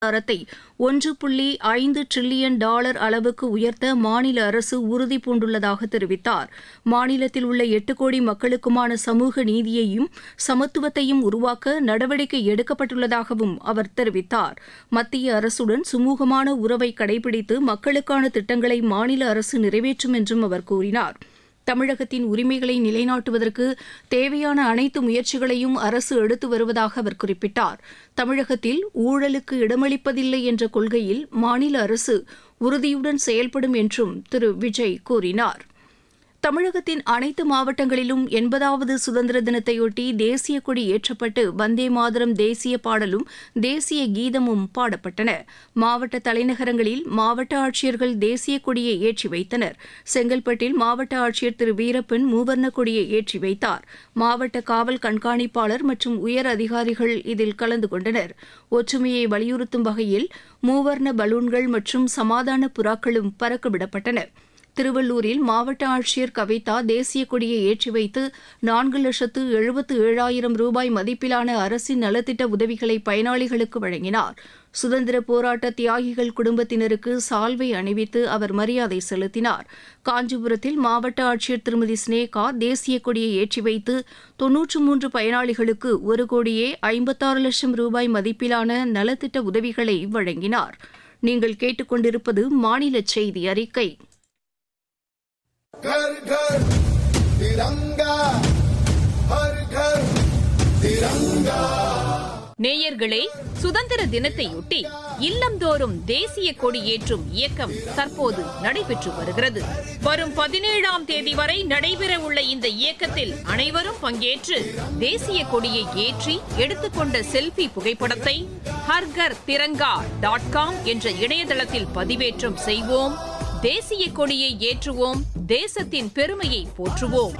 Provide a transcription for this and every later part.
பொருளாதாரத்தை 1.5 trillion dollar அளவுக்கு உயர்த்த மாநில அரசு உறுதி பூண்டுள்ளதாக தெரிவித்தார். மாநிலத்தில் உள்ள 8 கோடி மக்களுக்குமான சமூக நீதியையும் சமத்துவத்தையும் உருவாக்க நடவடிக்கை எடுக்கப்பட்டுள்ளதாகவும் அவர் தெரிவித்தார். மத்திய அரசுடன் சுமூகமான உறவை கடைபிடித்து மக்களுக்கான திட்டங்களை மாநில அரசு நிறைவேற்றும் என்றும் அவர் கூறினார். தமிழகத்தின் உரிமைகளை நிலைநாட்டுவதற்கு தேவையான அனைத்து முயற்சிகளையும் அரசு எடுத்து வருவதாக அவர் குறிப்பிட்டார். தமிழகத்தில் ஊழலுக்கு இடமளிப்பதில்லை என்ற கொள்கையில் மாநில அரசு உறுதியுடன் செயல்படும் என்றும் திரு விஜய் கூறினார். தமிழகத்தின் அனைத்து மாவட்டங்களிலும் 80வது சுதந்திர தினத்தையொட்டி தேசிய கொடி ஏற்றப்பட்டு வந்தே மாதரம் தேசிய பாடலும் தேசிய கீதமும் பாடப்பட்டன. மாவட்ட தலைநகரங்களில் மாவட்ட ஆட்சியர்கள் தேசிய கொடியை ஏற்றி வைத்தனர். செங்கல்பட்டில் மாவட்ட ஆட்சியர் திரு வீரப்பன் மூவர்ண கொடியை ஏற்றி வைத்தார். மாவட்ட காவல் கண்காணிப்பாளர் மற்றும் உயர் அதிகாரிகள் இதில் கலந்து கொண்டனர். ஒற்றுமையை வலியுறுத்தும் வகையில் மூவர்ண பலூன்கள் மற்றும் சமாதான புறாக்களும் பறக்கவிடப்பட்டன. திருவள்ளூரில் மாவட்ட ஆட்சியர் கவிதா தேசிய கொடியை ஏற்றி வைத்து 4,77,000 ரூபாய் மதிப்பிலான அரசின் நலத்திட்ட உதவிகளை பயனாளிகளுக்கு வழங்கினார். சுதந்திர போராட்ட தியாகிகள் குடும்பத்தினருக்கு சால்வை அணிவித்து அவர் மரியாதை செலுத்தினார். காஞ்சிபுரத்தில் மாவட்ட ஆட்சியர் திருமதி ஸ்னேகா தேசிய கொடியை ஏற்றி வைத்து 93 பயனாளிகளுக்கு 1,56,00,000 ரூபாய் மதிப்பிலான நலத்திட்ட உதவிகளை வழங்கினார். நீங்கள் கேட்டுக்கொண்டிருப்பது மாநில செய்தி அறிக்கை. घर घर तिरंगा, हर घर तिरंगा. நேயர்களே, சுதந்திர தினத்தையொட்டி இல்லந்தோறும் தேசிய கொடி ஏற்றும் இயக்கம் தற்போது நடைபெற்று வருகிறது. வரும் 17ஆம் தேதி வரை நடைபெறவுள்ள இந்த இயக்கத்தில் அனைவரும் பங்கேற்று தேசிய கொடியை ஏற்றி எடுத்துக்கொண்ட செல்ஃபி புகைப்படத்தை harghar.tiranga.com என்ற இணையதளத்தில் பதிவேற்றம் செய்வோம். தேசிய கொடியை ஏற்றுவோம், தேசத்தின் பெருமையை போற்றுவோம்.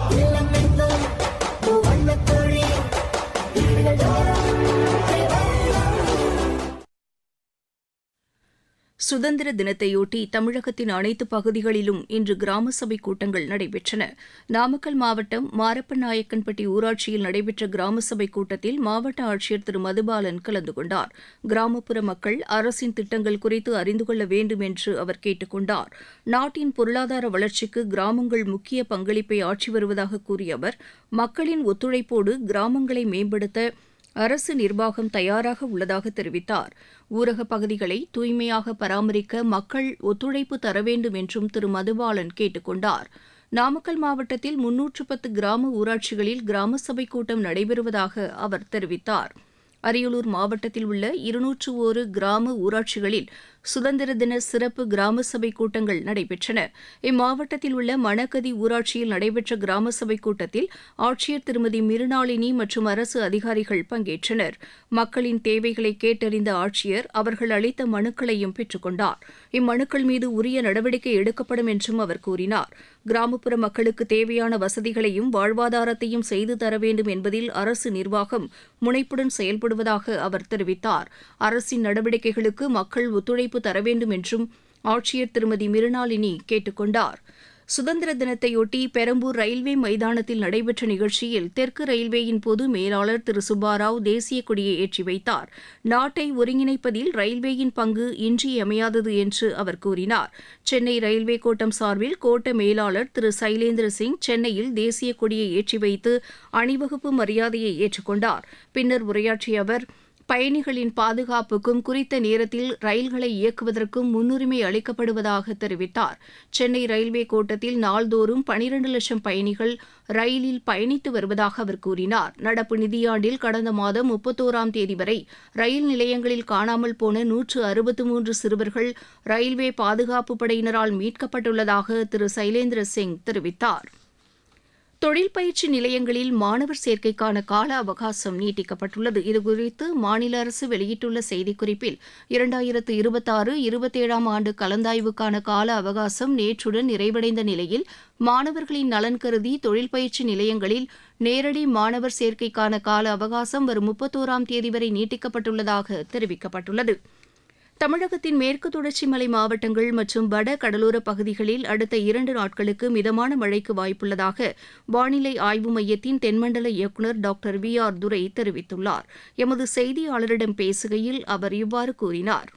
சுதந்திர தினத்தையொட்டி தமிழகத்தின் அனைத்து பகுதிகளிலும் இன்று கிராம சபை கூட்டங்கள் நடைபெற்றன. நாமக்கல் மாவட்டம் மாரப்பநாயக்கன்பட்டி ஊராட்சியில் நடைபெற்ற கிராம சபை கூட்டத்தில் மாவட்ட ஆட்சியர் திரு மதுபாலன் கலந்து கொண்டார். கிராமப்புற மக்கள் அரசின் திட்டங்கள் குறித்து அறிந்து கொள்ள வேண்டும் என்று அவர் கேட்டுக் கொண்டார். நாட்டின் பொருளாதார வளர்ச்சிக்கு கிராமங்கள் முக்கிய பங்களிப்பை ஆற்றி வருவதாக கூறிய அவர், மக்களின் ஒத்துழைப்போடு கிராமங்களை மேம்படுத்த அரசு நிர்வாகம் தயாராக உள்ளதாக தெரிவித்தார். ஊரகப் பகுதிகளை தூய்மையாக பராமரிக்க மக்கள் ஒத்துழைப்பு தர வேண்டும் என்றும் திரு மதுபாலன் கேட்டுக் கொண்டார். நாமக்கல் மாவட்டத்தில் 310 கிராம ஊராட்சிகளில் கிராம சபை கூட்டம் நடைபெறுவதாக அவர் தெரிவித்தார். அரியலூர் மாவட்டத்தில் உள்ள 201 கிராம ஊராட்சிகளில் சுதந்திர தின சிறப்பு கிராம சபை கூட்டங்கள் நடைபெற்றன. இம்மாவட்டத்தில் உள்ள மணக்கதி ஊராட்சியில் நடைபெற்ற கிராம சபை கூட்டத்தில் ஆட்சியர் திருமதி மிருணாளினி மற்றும் அரசு அதிகாரிகள் பங்கேற்றனர். மக்களின் தேவைகளை கேட்டறிந்த ஆட்சியர் அவர்கள் அளித்த மனுக்களையும் பெற்றுக் கொண்டார். இம்மனுக்கள் மீது உரிய நடவடிக்கை எடுக்கப்படும் என்றும் அவர் கூறினார். கிராமப்புற மக்களுக்கு தேவையான வசதிகளையும் வாழ்வாதாரத்தையும் செய்து தர வேண்டும் என்பதில் அரசு நிர்வாகம் முனைப்புடன் செயல்படுவதாக அவர் தெரிவித்தார். அரசின் நடவடிக்கைகளுக்கு மக்கள் ஒத்துழைப்பு தர வேண்டும் என்றும் ஆட்சியர் திருமதி மிருணாளினி கேட்டுக் கொண்டார். சுதந்திர தினத்தையொட்டி பெரம்பூர் ரயில்வே மைதானத்தில் நடைபெற்ற நிகழ்ச்சியில் தெற்கு ரயில்வேயின் பொது மேலாளர் திரு சுப்பாராவ் தேசிய கொடியை ஏற்றி வைத்தார். நாட்டை ஒருங்கிணைப்பதில் ரயில்வேயின் பங்கு இன்றியமையாதது என்று அவர் கூறினார். சென்னை ரயில்வே கோட்டம் சார்பில் கோட்ட மேலாளர் திரு சைலேந்திர சிங் சென்னையில் தேசிய கொடியை ஏற்றி வைத்து அணிவகுப்பு மரியாதையை ஏற்றுக்கொண்டார். பின்னர் உரையாற்றிய அவர், பயணிகளின் பாதுகாப்புக்கும் குறித்த நேரத்தில் ரயில்களை இயக்குவதற்கும் முன்னுரிமை அளிக்கப்படுவதாக தெரிவித்தார். சென்னை ரயில்வே கோட்டத்தில் நாள்தோறும் 12 லட்சம் பயணிகள் ரயிலில் பயணித்து வருவதாக அவர் கூறினார். நடப்பு நிதியாண்டில் கடந்த மாதம் 31ஆம் தேதி வரை ரயில் நிலையங்களில் காணாமல் போன 163 சிறுவர்கள் ரயில்வே பாதுகாப்பு படையினரால் மீட்கப்பட்டுள்ளதாக திரு சைலேந்திர சிங் தெரிவித்தார். தொழில் பயிற்சி நிலையங்களில் மாணவர் சேர்க்கைக்கான கால அவகாசம் நீட்டிக்கப்பட்டுள்ளது. இதுகுறித்து மாநில அரசு வெளியிட்டுள்ள செய்திக்குறிப்பில் 2026-27ஆம் ஆண்டு கலந்தாய்வுக்கான கால அவகாசம் நேற்றுடன் நிறைவடைந்த நிலையில் மாணவர்களின் நலன் கருதி தொழில் பயிற்சி நிலையங்களில் நேரடி மாணவர் சேர்க்கைக்கான கால அவகாசம் வரும் 31ஆம் தேதி வரை நீட்டிக்கப்பட்டுள்ளதாக தெரிவிக்கப்பட்டுள்ளது. தமிழகத்தின் மேற்கு தொடர்ச்சி மலை மாவட்டங்கள் மற்றும் வட கடலோர பகுதிகளில் அடுத்த 2 நாட்களுக்கு மிதமான மழைக்கு வாய்ப்புள்ளதாக வானிலை ஆய்வு மையத்தின் தென்மண்டல இயக்குநர் டாக்டர் வி.ஆர். துரை தெரிவித்துள்ளார். எமது செய்தியாளரிடம் பேசுகையில் அவர் இவ்வாறு கூறினார்.